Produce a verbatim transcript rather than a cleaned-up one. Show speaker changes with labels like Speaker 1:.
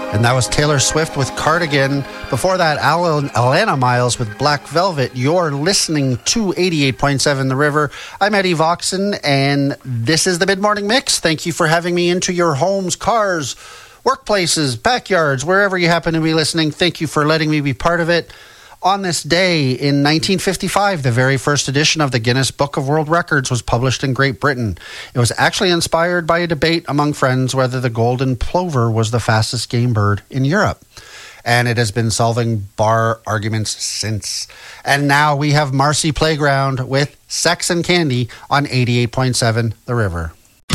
Speaker 1: And that was Taylor Swift with Cardigan. Before that, Alan, Alana Miles with Black Velvet. You're listening to eighty-eight point seven The River. I'm Eddie Voxon, and this is the Mid-Morning Mix. Thank you for having me into your homes, cars, workplaces, backyards, wherever you happen to be listening. Thank you for letting me be part of it. On this day in nineteen fifty-five, the very first edition of the Guinness Book of World Records was published in Great Britain. It was actually inspired by a debate among friends whether the golden plover was the fastest game bird in Europe. And it has been solving bar arguments since. And now we have Marcy Playground with Sex and Candy on eighty-eight point seven The River.